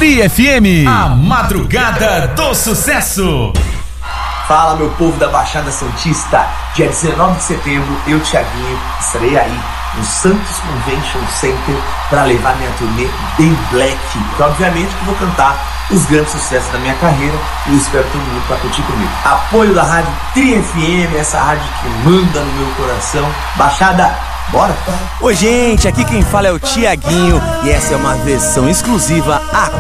Tri FM, a madrugada do sucesso. Fala, meu povo da Baixada Santista. Dia 19 de setembro, eu, Thiaguinho, estarei aí no Santos Convention Center para levar minha turnê Day Black. Então, obviamente que vou cantar os grandes sucessos da minha carreira e espero todo mundo para curtir comigo. Apoio da Rádio Tri FM, essa rádio que manda no meu coração. Baixada, bora? Oi, gente, aqui quem fala é o Thiaguinho e essa é uma versão exclusiva